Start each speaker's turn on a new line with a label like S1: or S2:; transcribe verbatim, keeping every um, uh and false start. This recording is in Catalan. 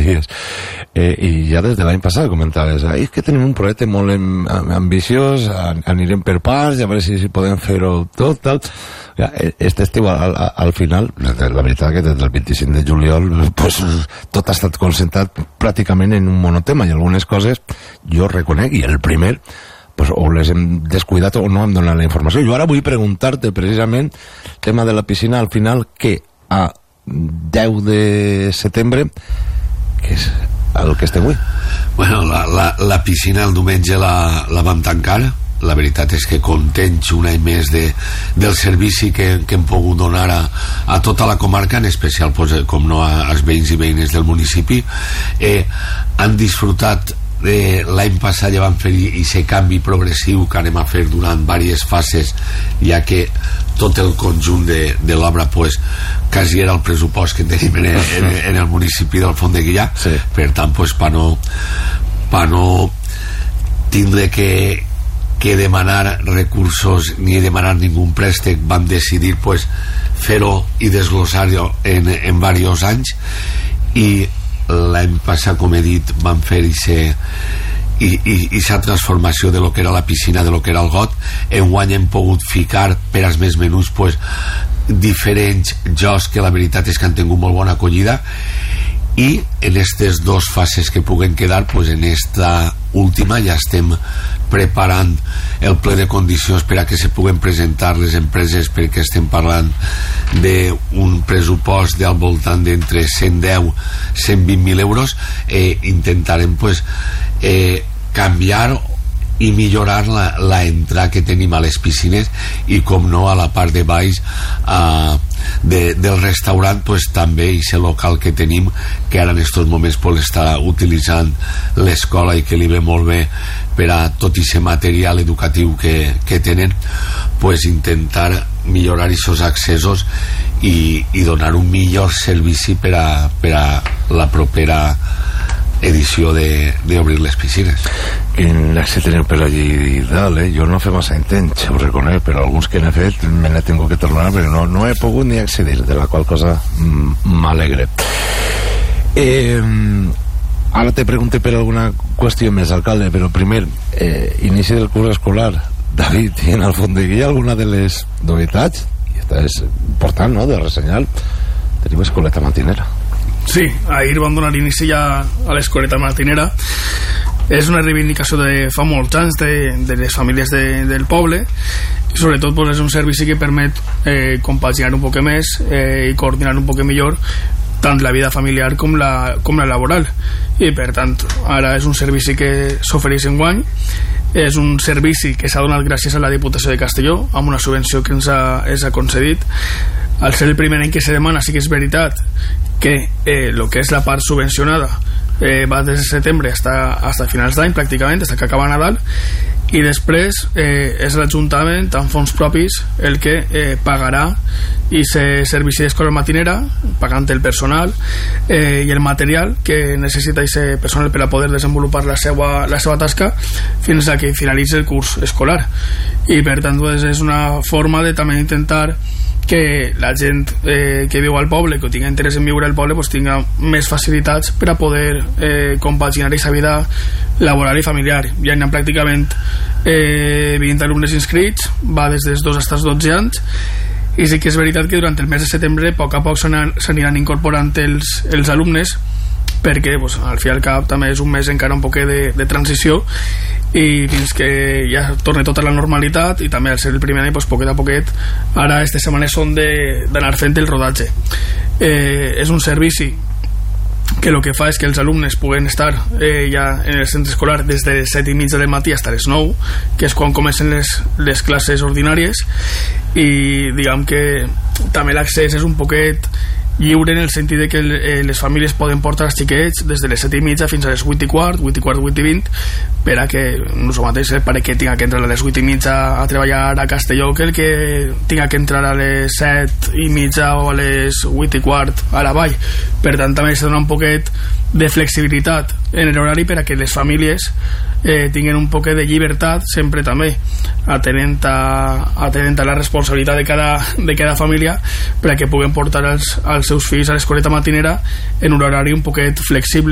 S1: dies. Eh, I ja des de l'any passat comentaves, és que tenim un projecte molt ambiciós, anirem per parts, a veure si, si podem fer-ho tot, tal. Ja, este estiu, al, al final, la veritat que des del vint-i-cinc de juliol, pues, tot ha estat concentrat pràcticament en un monotema, i algunes coses jo reconec, i el primer, pues, o les hem descuidat o no hem donat la informació. Jo ara vull preguntar-te precisament el tema de la piscina, al final, que a deu de setembre, que és el que estem avui?
S2: Bueno, la, la, la piscina el diumenge la, la vam tancar. La veritat és que contents un any més de, del servici que, que hem pogut donar a, a tota la comarca, en especial, pues, com no, als veïns i veïnes del municipi. Eh, han disfrutat. Eh, l'any passat ja vam fer aquest canvi progressiu que anem a fer durant diverses fases, ja que tot el conjunt de, de l'obra, pues, quasi era el pressupost que tenim en, en, en el municipi del Font-de-Guillà. Sí. Per tant, pues, per no, per no tindre que que demanar recursos ni demanar ningú préstec, vam decidir, pues, fer-ho i desglossar-ho en, en diversos anys, i l'any passat, com he dit, vam fer aquesta transformació de lo que era la piscina, de lo que era el got. Enguany hem pogut ficar per als més menuts, pues, diferents jocs que la veritat és que han tingut molt bona acollida, i en aquestes dues fases que puguen quedar, pues, en esta última ja estem preparant el ple de condicions per a que se puguen presentar les empreses, perquè estem parlant d'un pressupost del voltant d'entre cent deu i cent vint mil euros. Eh, intentarem, pues, eh, canviar i millorar la, la entrada que tenim a les piscines, i com no a la part de baix eh, de, del restaurant, pues, també aquest local que tenim, que ara en aquests moments, pues, està utilitzant l'escola i que li ve molt bé per a tot aquest material educatiu que, que tenen, pues, intentar millorar aquests accessos i, i donar un millor servici per a, per a la propera edició d'obrir les piscines.
S1: En la que teniu per allí dalt, eh? Jo no fe massa intents, ho reconec, però alguns que n'he fet me n'he tingut que tornar, però no, no he pogut ni accedir, de la qual cosa m'alegre. Eh, ara te pregunto per alguna qüestió més, alcalde, però primer, eh, inici del curs escolar. David, i en el Font-de-Guillà alguna de les novetats, i esta és important, no?, de ressenyar, tenim escoleta matinera.
S3: Sí, ahir vam donar inici ja a l'escoleta matinera. És una reivindicació de fa molts anys de, de les famílies de, del poble, i sobretot, pues, és un servici que permet eh, compaginar un poc més eh, i coordinar un poc millor tant la vida familiar com la, com la laboral, i per tant ara és un servici que s'ofereix enguany. És un servici que s'ha donat gràcies a la Diputació de Castelló amb una subvenció que ens ha, ens ha concedit. Al ser el primer any que se demana, sí que és veritat que eh, el que és la part subvencionada eh, va des de setembre hasta, hasta finals d'any, pràcticament, fins que acaba Nadal, i després eh, és l'Ajuntament amb fons propis el que eh, pagarà i se servici d'escola matinera, pagant el personal eh, i el material que necessita aquest personal per a poder desenvolupar la seva, la seva tasca fins a que finalitzi el curs escolar. I per tant, pues, és una forma de també intentar que la gent eh, que viu al poble, que tingui interès en viure al poble, pues, tinga més facilitats per a poder eh, compaginar aquesta vida laboral i familiar. Ja hi ha pràcticament eh, vint alumnes inscrits, va des dels dos fins als dotze anys, i sí que és veritat que durant el mes de setembre a poc a poc s'aniran incorporant els, els alumnes, perquè, pues, al fi i al cap també és un mes encara un poquet de, de transició, i fins que ja torni tota la normalitat, i també al ser el primer any, pues, poquet a poquet ara aquestes setmanes són d'anar fent el rodatge. Eh, és un servici que el que fa és que els alumnes puguen estar eh, ja en el centre escolar des de set i mitja del matí fins a les nou, que és quan comencen les, les classes ordinàries, i diguem que també l'accés és un poquet lliure en el sentit de que eh, les famílies poden portar els xiquets des de les set i mitja fins a les vuit i quart, vuit i quart, vuit i vint, per a que no és el mateix el pare que tinga que entrar a les vuit i mitja a treballar a Castelló que el que tinga que entrar a les set i mitja o a les vuit i quart a la vall. Per tant, també s'ha de donar un poquet de flexibilitat en l'horari per a que les famílies eh, tinguin un poquet de llibertat, sempre també atenent a, atenent a la responsabilitat de cada, de cada família, per a que puguen portar els, els seus fills a l'escoleta matinera en un horari un poquet flexible